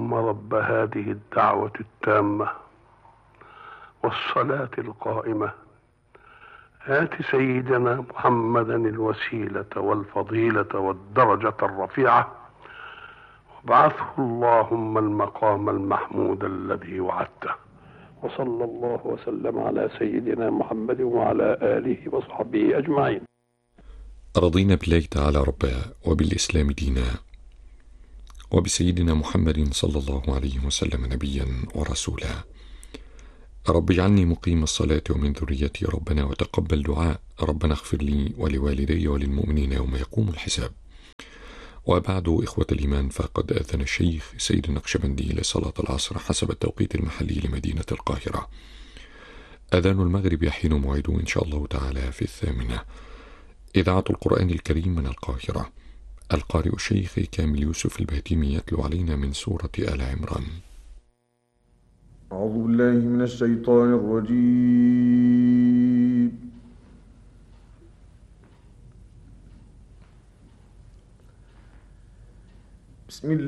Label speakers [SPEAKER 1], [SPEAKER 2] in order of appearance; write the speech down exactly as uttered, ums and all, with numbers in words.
[SPEAKER 1] اللهم رب هذه الدعوة التامة والصلاة القائمة آت سيدنا محمدا الوسيلة والفضيلة والدرجة الرفيعة وابعثه اللهم المقام المحمود الذي وعدته. وصلى الله وسلم على سيدنا محمد وعلى آله وصحبه أجمعين.
[SPEAKER 2] رضينا بالله تعالى ربا وبالإسلام دينا وبسيدنا محمد صلى الله عليه وسلم نبيا ورسولا. رب اجعلني مقيم الصلاة ومن ذريتي ربنا وتقبل دعاء ربنا اغفر لي ولوالدي وللمؤمنين يوم يقوم الحساب. وبعد إخوة الإيمان، فقد أذن الشيخ سيد النقشبندي لصلاة العصر حسب التوقيت المحلي لمدينة القاهرة. أذان المغرب يحين موعده إن شاء الله تعالى في الثامنة. إذاعة القرآن الكريم من القاهرة. القارئ الشيخ كامل يوسف البهتيمي يتلو علينا من سورة آل عمران.
[SPEAKER 3] أعوذ بالله من الشيطان الرجيم. بسم الله